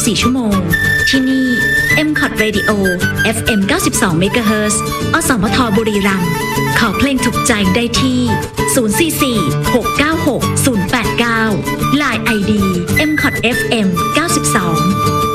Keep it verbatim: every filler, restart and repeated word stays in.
บสี่ ชั่วโมงที่นี่ เอ็ม คอท Radio เอฟ เอ็ม เก้าสิบสอง เมกะเฮิรตซ์ อสมทบุรีรัมย์ขอเพลงถูกใจได้ที่ ศูนย์ สี่ สี่ หก เก้า หก ศูนย์ แปด เก้า ไลน์ ไอ ดี เอ็ม คอท เอฟ เอ็ม เก้าสิบสอง